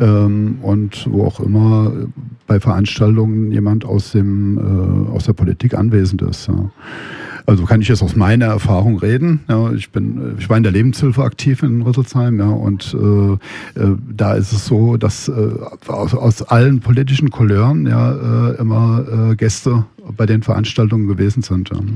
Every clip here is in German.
und wo auch immer bei Veranstaltungen jemand aus der Politik anwesend ist. Ja. Also kann ich jetzt aus meiner Erfahrung reden. Ja, ich war in der Lebenshilfe aktiv in Rüsselsheim, ja, und da ist es so, dass aus allen politischen Couleuren ja immer Gäste bei den Veranstaltungen gewesen sind. Ja.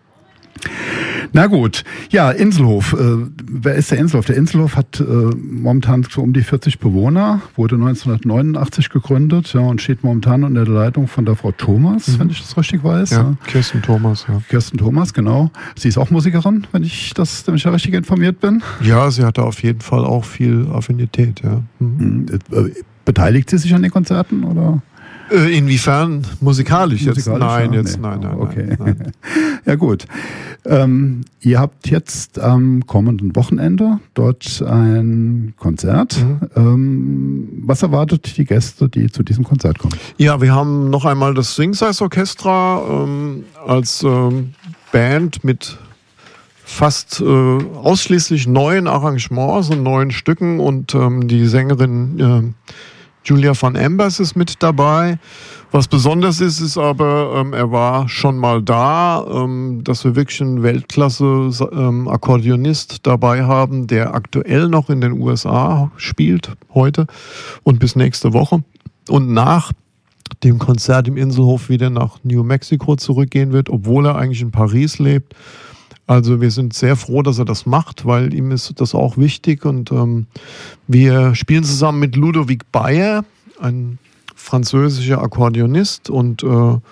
Na gut, ja, Inselhof. Wer ist der Inselhof? Der Inselhof hat momentan so um die 40 Bewohner, wurde 1989 gegründet, ja, und steht momentan unter der Leitung von der Frau Thomas, wenn ich das richtig weiß. Ja, Kirsten Thomas, ja. Kirsten Thomas, genau. Sie ist auch Musikerin, wenn ich da richtig informiert bin. Ja, sie hatte auf jeden Fall auch viel Affinität, ja. Beteiligt sie sich an den Konzerten, oder? Inwiefern musikalisch? Nein. Okay. Nein. Ja gut. Ihr habt jetzt am kommenden Wochenende dort ein Konzert. Was erwartet die Gäste, die zu diesem Konzert kommen? Ja, wir haben noch einmal das Swing-Size Orchestra als Band mit fast ausschließlich neuen Arrangements und neuen Stücken, und die Sängerin Julia van Ambers ist mit dabei. Was besonders ist aber, er war schon mal da, dass wir wirklich einen Weltklasse-Akkordeonist dabei haben, der aktuell noch in den USA spielt, heute und bis nächste Woche. Und nach dem Konzert im Inselhof wieder nach New Mexico zurückgehen wird, obwohl er eigentlich in Paris lebt. Also wir sind sehr froh, dass er das macht, weil ihm ist das auch wichtig. Und wir spielen zusammen mit Ludovic Bayer, ein französischer Akkordeonist, und haben,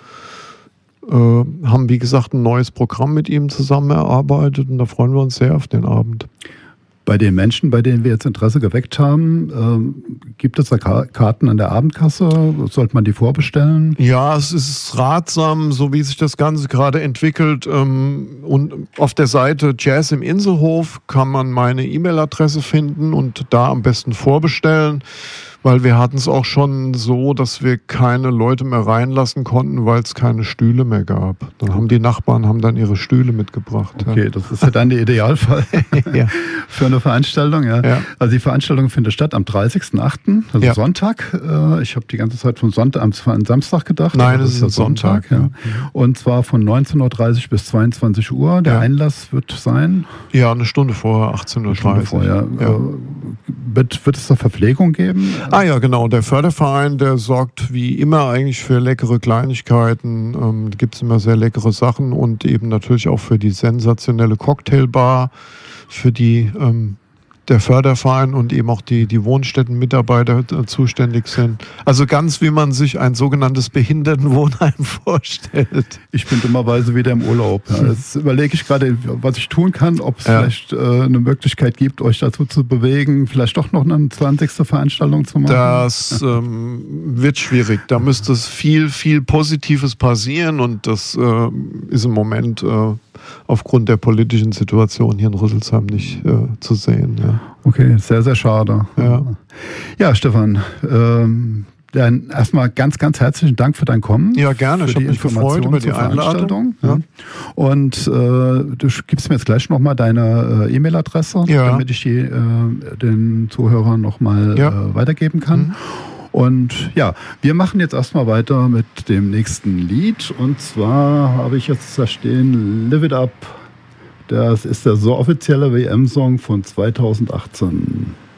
wie gesagt, ein neues Programm mit ihm zusammen erarbeitet, und da freuen wir uns sehr auf den Abend. Bei den Menschen, bei denen wir jetzt Interesse geweckt haben, gibt es da Karten an der Abendkasse? Sollte man die vorbestellen? Ja, es ist ratsam, so wie sich das Ganze gerade entwickelt. Und auf der Seite Jazz im Inselhof kann man meine E-Mail-Adresse finden und da am besten vorbestellen. Weil wir hatten es auch schon so, dass wir keine Leute mehr reinlassen konnten, weil es keine Stühle mehr gab. Dann haben die Nachbarn dann ihre Stühle mitgebracht. Okay, das ist ja dann der Idealfall ja. für eine Veranstaltung. Ja. Ja. Also die Veranstaltung findet statt am 30.08., also ja. Sonntag. Ich habe die ganze Zeit von Sonntag an Samstag gedacht. Nein, das ist ja Sonntag. Ja. Und zwar von 19.30 Uhr bis 22 Uhr. Der Einlass wird sein? Ja, eine Stunde vorher, 18.30 Uhr. Eine Stunde vorher. Ja. Wird es da Verpflegung geben? Ah ja, genau. Der Förderverein, der sorgt wie immer eigentlich für leckere Kleinigkeiten. Da gibt es immer sehr leckere Sachen, und eben natürlich auch für die sensationelle Cocktailbar, für die der Förderverein und eben auch die Wohnstättenmitarbeiter zuständig sind. Also ganz wie man sich ein sogenanntes Behindertenwohnheim vorstellt. Ich bin dummerweise wieder im Urlaub. Ja. Jetzt überlege ich gerade, was ich tun kann, ob es vielleicht eine Möglichkeit gibt, euch dazu zu bewegen, vielleicht doch noch eine 20. Veranstaltung zu machen. Das wird schwierig. Da müsste es viel, viel Positives passieren, und das ist im Moment aufgrund der politischen Situation hier in Rüsselsheim nicht zu sehen. Ja. Okay, sehr, sehr schade. Ja, Stefan, dann erstmal ganz, ganz herzlichen Dank für dein Kommen. Ja, gerne. Ich habe mich gefreut über die Einladung. Ja. Und du gibst mir jetzt gleich nochmal deine E-Mail-Adresse, damit ich die den Zuhörern nochmal weitergeben kann. Und ja, wir machen jetzt erstmal weiter mit dem nächsten Lied. Und zwar habe ich jetzt da stehen Live It Up. Das ist der so offizielle WM-Song von 2018.